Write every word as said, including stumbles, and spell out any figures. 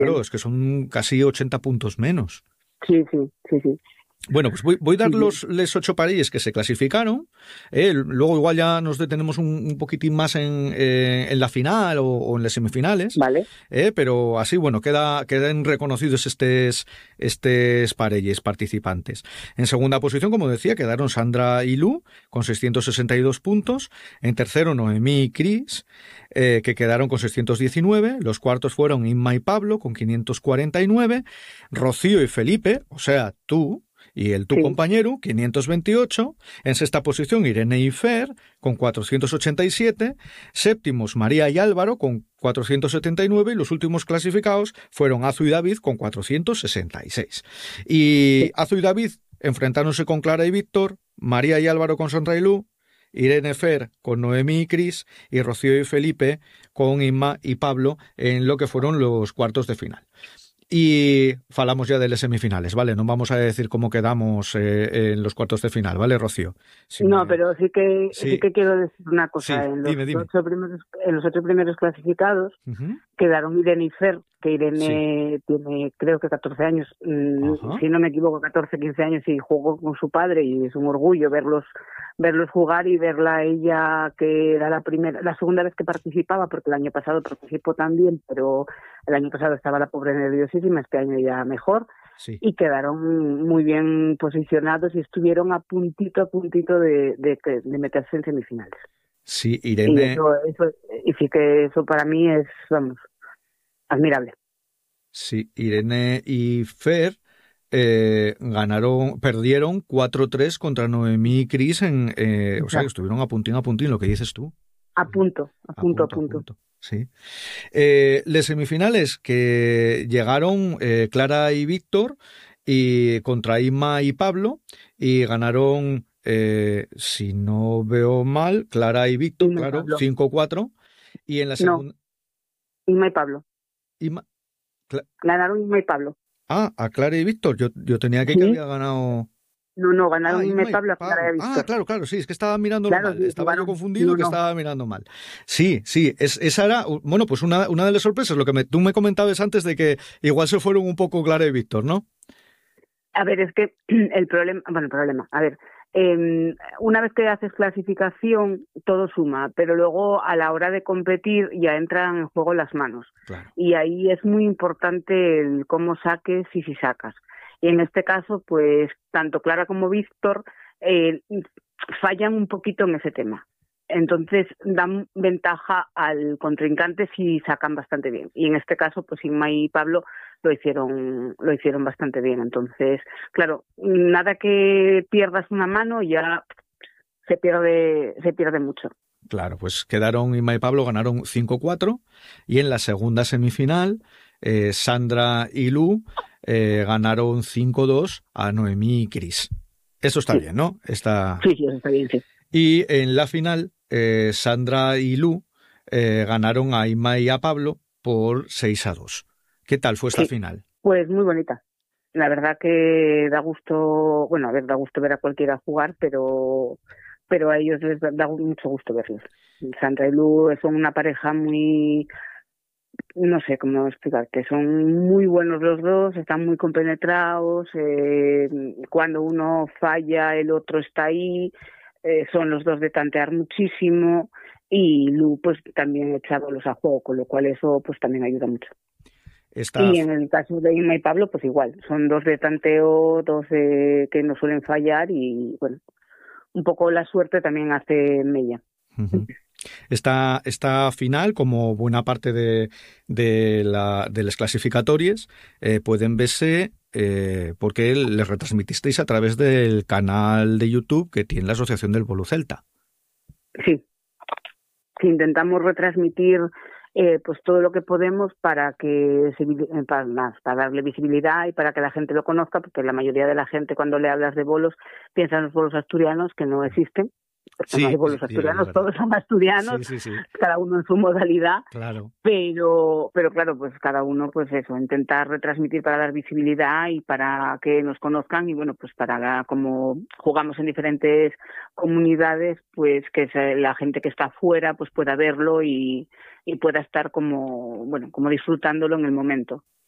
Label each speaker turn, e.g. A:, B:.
A: Claro, es que son casi ochenta puntos menos.
B: Sí, sí, sí, sí.
A: Bueno, pues voy, voy a dar
B: Sí,
A: los les ocho parellos que se clasificaron. Eh, luego igual ya nos detenemos un, un poquitín más en, eh, en la final o, o en las semifinales.
B: vale.
A: Eh, pero así, bueno, queda, quedan reconocidos estos, estos parelles participantes. En segunda posición, como decía, quedaron Sandra y Lu con seiscientos sesenta y dos puntos. En tercero, Noemí y Cris, eh, que quedaron con seiscientos diecinueve. Los cuartos fueron Inma y Pablo con quinientos cuarenta y nueve. Rocío y Felipe, o sea, tú, y el tu
B: Sí.
A: compañero, quinientos veintiocho. En sexta posición, Irene y Fer, con cuatrocientos ochenta y siete. Séptimos, María y Álvaro, con cuatrocientos setenta y nueve. Y los últimos clasificados fueron Azu y David, con cuatrocientos sesenta y seis. Y Azu y David enfrentándose con Clara y Víctor, María y Álvaro con Sandra y Lu, Irene Fer con Noemí y Cris, y Rocío y Felipe con Inma y Pablo en lo que fueron los cuartos de final. Y falamos ya de las semifinales, ¿vale? No vamos a decir cómo quedamos eh, en los cuartos de final, ¿vale, Rocío? Si
B: No,
A: me...
B: pero sí que sí.
A: sí
B: que quiero decir una cosa.
A: Sí,
B: En los
A: dime, dime.
B: ocho primeros, en los ocho primeros clasificados
A: Uh-huh.
B: quedaron Irene y Fer, que
A: Sí.
B: Irene tiene creo que catorce años,
A: Ajá.
B: si no me equivoco, catorce, quince años, y jugó con su padre, y es un orgullo verlos verlos jugar y verla a ella, que era la primera, la segunda vez que participaba, porque el año pasado participó también, pero el año pasado estaba la pobre nerviosísima, este año ya mejor.
A: Sí.
B: Y quedaron muy bien posicionados y estuvieron a puntito, a puntito de, de, de meterse en semifinales.
A: Sí,
B: Y
A: Irene.
B: eso, eso, y sí que eso para mí es, vamos, admirable.
A: Sí, Irene y Fer eh, ganaron, perdieron cuatro tres contra Noemí y Cris en, eh, o sea, que estuvieron a puntín a puntín, lo que dices tú.
B: A punto, a
A: A
B: punto, a
A: punto, a
B: punto.
A: punto. Sí. Eh, las semifinales que llegaron eh, Clara y Víctor y contra Inma y Pablo y ganaron, eh, si no veo mal, Clara y Víctor,
B: Inma y
A: claro,
B: Pablo.
A: cinco cuatro. Y en la
B: No,
A: segunda...
B: Inma y Pablo.
A: Inma... Cla...
B: Ganaron Inma y Pablo.
A: Ah, a Clara y Víctor. Yo, yo tenía que,
B: ¿Sí?
A: que había ganado...
B: No, no, ganaron
A: Ah,
B: Inma
A: Inma
B: y
A: y
B: Pablo a Clara y a
A: Pablo. Ah,
B: Víctor.
A: claro, claro, sí, es que estaba mirándolo
B: Claro,
A: mal.
B: sí,
A: Estaba yo
B: jugaron.
A: confundido
B: No,
A: que
B: no.
A: estaba mirando mal. Sí, sí, es, esa era, bueno, pues una, una de las sorpresas, lo que me, tú me comentabas antes de que igual se fueron un poco Clara y Víctor, ¿no?
B: A ver, es que el problema, bueno, el problema, a ver, eh, una vez que haces clasificación, todo suma, pero luego a la hora de competir ya entran en juego las manos.
A: Claro.
B: Y ahí es muy importante el cómo saques y si sacas. Y en este caso, pues, tanto Clara como Víctor eh, fallan un poquito en ese tema. Entonces dan ventaja al contrincante si sacan bastante bien. Y en este caso, pues Inma y Pablo lo hicieron, lo hicieron bastante bien. Entonces, claro, nada que pierdas una mano ya se pierde, se pierde mucho.
A: Claro, pues quedaron Inma y Pablo, ganaron cinco cuatro y en la segunda semifinal eh, Sandra y Lu eh, ganaron cinco dos a Noemí y Cris. Eso está
B: sí.
A: bien, ¿no? Está...
B: Sí, sí, eso está bien, sí.
A: Y en la final eh, Sandra y Lu eh, ganaron a Inma y a Pablo por seis a dos. ¿Qué tal fue esta
B: sí.
A: final?
B: Pues muy bonita. La verdad que da gusto, bueno, a ver, da gusto ver a cualquiera jugar, pero pero a ellos les da mucho gusto verlos. Sandra y Lu son una pareja muy, no sé cómo explicarte, son muy buenos los dos, están muy compenetrados, eh, cuando uno falla el otro está ahí, eh, son los dos de tantear muchísimo, y Lu pues también echa bolos a juego, con lo cual eso pues también ayuda mucho.
A: Esta...
B: Y en el caso de Inma y Pablo pues igual, son dos de tanteo, dos de que no suelen fallar, y bueno, un poco la suerte también hace mella.
A: Uh-huh. Esta, esta final, como buena parte de, de, la, de las clasificatorias, eh, pueden verse eh, porque les retransmitisteis a través del canal de YouTube que tiene la Asociación del Bolo Celta.
B: Sí, sí, intentamos retransmitir eh, pues todo lo que podemos para que para, para darle visibilidad y para que la gente lo conozca, porque la mayoría de la gente cuando le hablas de bolos piensa en los bolos asturianos, que no existen. Porque
A: Sí,
B: no hay bolos
A: sí,
B: asturianos,
A: sí,
B: todos son asturianos,
A: sí, sí, sí.
B: cada uno en su modalidad,
A: claro.
B: pero pero claro, pues cada uno, pues eso, intentar retransmitir para dar visibilidad y para que nos conozcan, y bueno, pues para, como jugamos en diferentes comunidades, pues que la gente que está afuera pues pueda verlo y, y pueda estar como, bueno, como disfrutándolo en el momento.